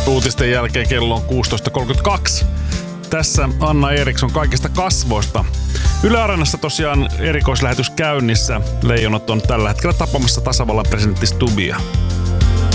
Uutisten jälkeen kello on 16.32. Tässä Anna Eriksson kaikista kasvoista. Yle Areenassa tosiaan erikoislähetys käynnissä. Leijonat on tällä hetkellä tapaamassa tasavallan presidentti Stubbia.